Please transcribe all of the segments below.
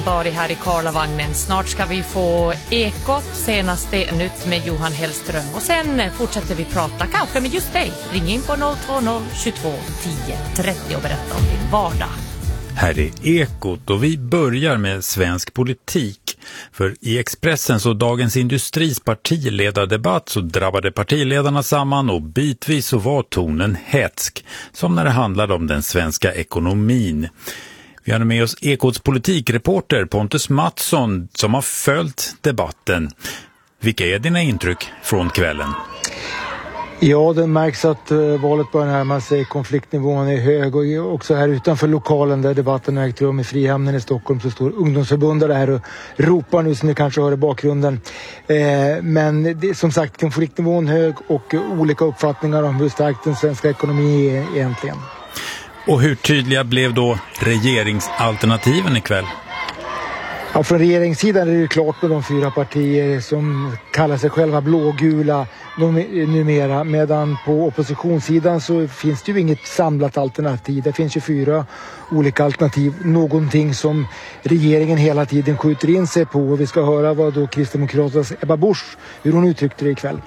Här i Karlavagnen. Snart ska vi få Ekot, senaste nytt med Johan Hellström. Och sen fortsätter vi prata kanske med just dig. Ring in på 020 22 10 30 och berätta om din vardag. Här är Ekot och vi börjar med svensk politik. För i Expressens och Dagens Industris partiledardebatt så drabbade partiledarna samman och bitvis så var tonen hätsk. Som när det handlade om den svenska ekonomin. Vi har med oss Ekots politikreporter Pontus Mattsson som har följt debatten. Vilka är dina intryck från kvällen? Ja, det märks att valet börjar närma sig, konfliktnivån är hög och också här utanför lokalen där debatten har ägt rum i Frihamnen i Stockholm så står ungdomsförbundare här och ropar nu som ni kanske hör i bakgrunden. Men det är som sagt konfliktnivån hög och olika uppfattningar om hur stark den svenska ekonomin är egentligen. Och hur tydliga blev då regeringsalternativen ikväll? Ja, från regeringssidan är det ju klart med de 4 partier som kallar sig själva blågula numera. Medan på oppositionssidan så finns det ju inget samlat alternativ. Det finns ju 4 olika alternativ. Någonting som regeringen hela tiden skjuter in sig på. Och vi ska höra vad då Kristdemokraternas Ebba Busch, hur hon uttryckte det ikväll.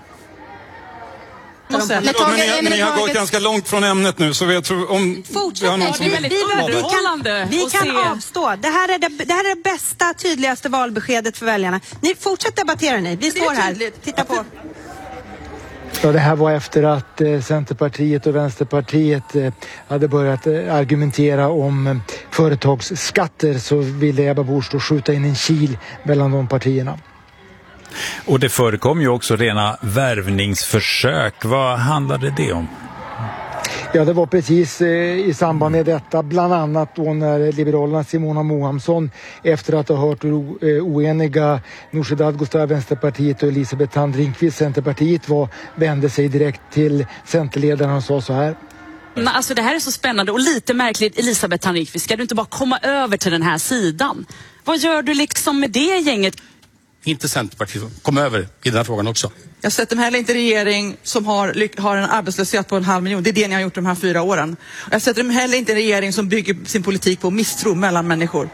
Ni har gått ganska långt från ämnet nu så jag tror om vi kan avstå. Det här är det bästa, tydligaste valbeskedet för väljarna. Ni fortsätter debattera ni. Vi står här. Titta på. Ja, det här var efter att Centerpartiet och Vänsterpartiet hade börjat argumentera om företagsskatter så ville Ebba Busch då skjuta in en kil mellan de partierna. Och det förekom ju också rena värvningsförsök. Vad handlade det om? Ja, det var precis i samband med detta, bland annat då när Liberalerna Simona Mohamsson efter att ha hört oeniga Nooshi Dadgostar, Vänsterpartiet och Elisabeth Thand Ringqvist, Centerpartiet vände sig direkt till Centerledaren och sa så här. Alltså det här är så spännande och lite märkligt. Elisabeth Thand Ringqvist, ska du inte bara komma över till den här sidan? Vad gör du liksom med det gänget? Inte Centerpartiet kom över i den här frågan också. Jag sätter mig heller inte regering som har en arbetslöshet på 500 000. Det är det ni har gjort de här 4 åren. Jag sätter mig heller inte en regering som bygger sin politik på misstro mellan människor.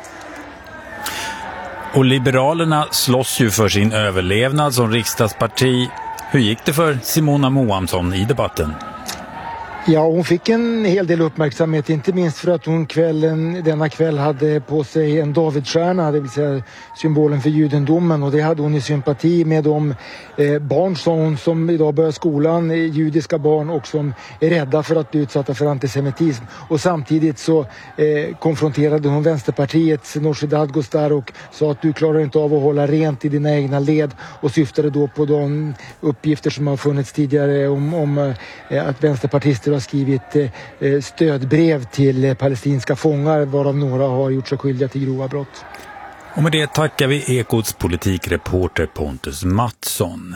Och Liberalerna slåss ju för sin överlevnad som riksdagsparti. Hur gick det för Simona Mohamsson i debatten? Ja, hon fick en hel del uppmärksamhet, inte minst för att hon denna kväll hade på sig en Davidstjärna, det vill säga symbolen för judendomen, och det hade hon i sympati med de barn som idag börjar skolan, judiska barn och som är rädda för att bli utsatta för antisemitism. Och samtidigt så konfronterade hon Vänsterpartiets Nooshi Dadgostar och sa att du klarar inte av att hålla rent i dina egna led, och syftade då på de uppgifter som har funnits tidigare om att vänsterpartister har skrivit stödbrev till palestinska fångar varav några har gjort sig skyldiga till grova brott. Och med det tackar vi Ekots politikreporter Pontus Mattsson.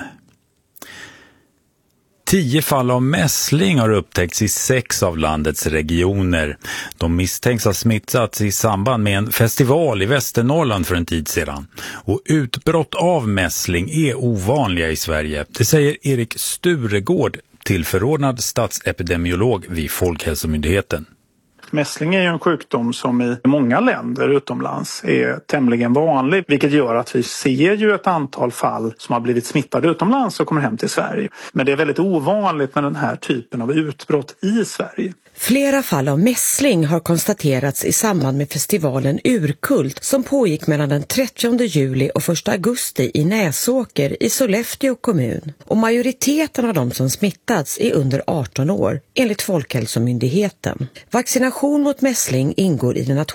10 fall av mässling har upptäckts i 6 av landets regioner. De misstänks ha smittats i samband med en festival i Västernorrland för en tid sedan. Och utbrott av mässling är ovanliga i Sverige. Det säger Erik Sturegård, tillförordnad statsepidemiolog vid Folkhälsomyndigheten. Mässling är ju en sjukdom som i många länder utomlands är tämligen vanlig, vilket gör att vi ser ju ett antal fall som har blivit smittade utomlands och kommer hem till Sverige. Men det är väldigt ovanligt med den här typen av utbrott i Sverige. Flera fall av mässling har konstaterats i samband med festivalen Urkult som pågick mellan den 30 juli och 1 augusti i Näsåker i Sollefteå kommun. Och majoriteten av de som smittats är under 18 år, enligt Folkhälsomyndigheten. Vaccination mot mässling ingår i den